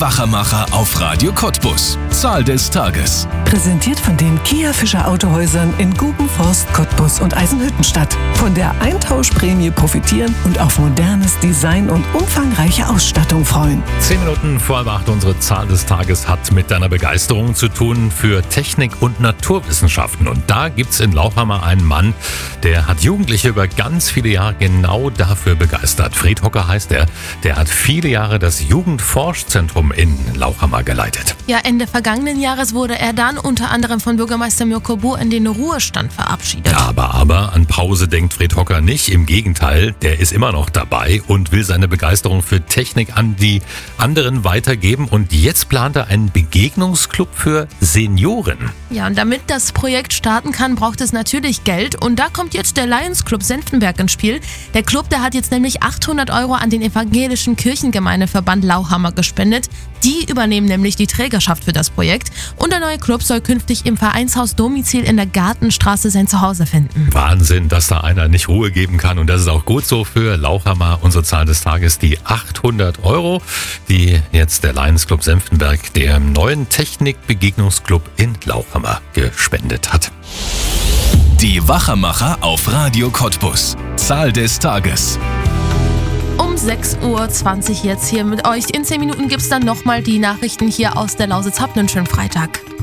Wachermacher auf Radio Cottbus. Zahl des Tages. Präsentiert von den Kia Fischer Autohäusern in Gubenforst, Cottbus und Eisenhüttenstadt. Von der Eintauschprämie profitieren und auf modernes Design und umfangreiche Ausstattung freuen. 10 Minuten vor 8. Unsere Zahl des Tages hat mit deiner Begeisterung zu tun für Technik und Naturwissenschaften. Und da gibt's in Lauchhammer einen Mann, der hat Jugendliche über ganz viele Jahre genau dafür begeistert. Fred Hocker heißt er. Der hat viele Jahre das Jugendforschzentrum in Lauchhammer geleitet. Ja, Ende vergangenen Jahres wurde er dann unter anderem von Bürgermeister Mirko Bo in den Ruhestand verabschiedet. Aber an Pause denkt Fred Hocker nicht. Im Gegenteil, der ist immer noch dabei und will seine Begeisterung für Technik an die anderen weitergeben. Und jetzt plant er einen Begegnungsclub für Senioren. Ja, und damit das Projekt starten kann, braucht es natürlich Geld. Und da kommt jetzt der Lions Club Senftenberg ins Spiel. Der Club, der hat jetzt nämlich 800 € an den evangelischen Kirchengemeindeverband Lauchhammer gespendet. Die übernehmen nämlich die Trägerschaft für das Projekt. Und der neue Club soll künftig im Vereinshaus Domizil in der Gartenstraße sein Zuhause finden. Wahnsinn, dass da einer nicht Ruhe geben kann. Und das ist auch gut so für Lauchhammer. Unsere Zahl des Tages, die 800 €, die jetzt der Lions Club Senftenberg dem neuen Technikbegegnungsclub in Lauchhammer gespendet hat. Die Wachermacher auf Radio Cottbus. Zahl des Tages. Um 6:20 Uhr jetzt hier mit euch. In 10 Minuten gibt's dann nochmal die Nachrichten hier aus der Lausitz. Habt einen schönen Freitag.